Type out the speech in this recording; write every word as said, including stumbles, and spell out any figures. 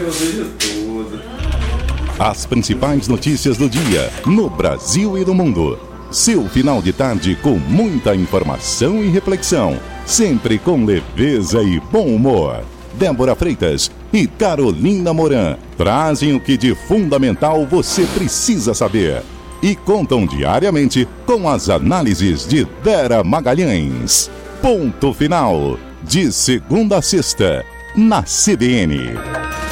eu vejo tudo. As principais notícias do dia, no Brasil e no mundo. Seu final de tarde com muita informação e reflexão. Sempre com leveza e bom humor. Débora Freitas e Carolina Moran trazem o que de fundamental você precisa saber. E contam diariamente com as análises de Dera Magalhães. Ponto final. De segunda a sexta, na C B N.